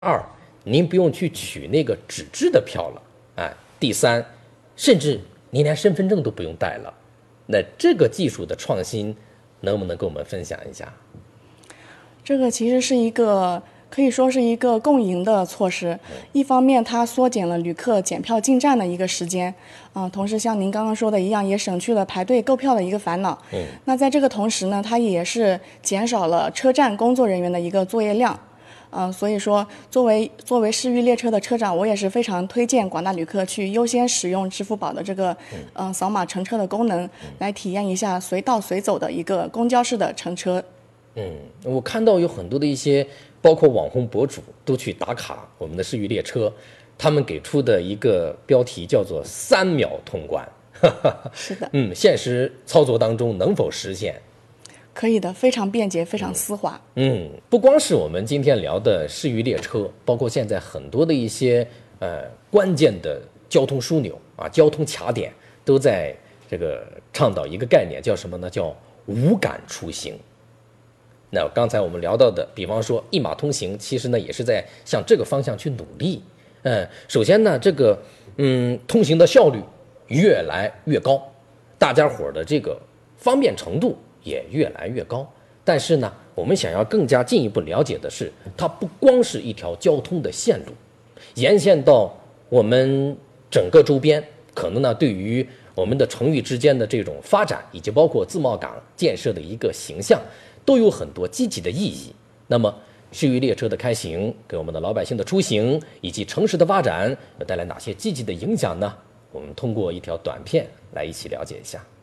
二，您不用去取那个纸质的票了，哎，第三，甚至您连身份证都不用带了。那这个技术的创新，能不能跟我们分享一下？ 这个其实是一个可以说是一个共赢的措施。一方面，它缩减了旅客检票进站的一个时间，同时像您刚刚说的一样，也省去了排队购票的一个烦恼。那在这个同时呢，它也是减少了车站工作人员的一个作业量。所以说，作为市域列车的车长，我也是非常推荐广大旅客去优先使用支付宝的这个扫码乘车的功能，来体验一下随到随走的一个公交式的乘车。 我看到有很多的一些，包括网红博主都去打卡我们的市域列车，他们给出的一个标题叫做“3秒通关”。 是的， 现实操作当中能否实现？ 可以的，非常便捷，非常丝滑。 不光是我们今天聊的市域列车，包括现在很多的一些关键的交通枢纽啊、交通卡点，都在这个倡导一个概念，叫什么呢？叫无感出行。那刚才我们聊到的，比方说一码通行，其实呢也是在向这个方向去努力。首先呢，这个通行的效率越来越高，大家伙的这个方便程度也越来越高。但是呢，我们想要更加进一步了解的是，它不光是一条交通的线路，沿线到我们整个周边，可能呢对于我们的城域之间的这种发展，以及包括自贸港建设的一个形象，都有很多积极的意义。那么市域列车的开行给我们的老百姓的出行以及城市的发展又带来哪些积极的影响呢？我们通过一条短片来一起了解一下。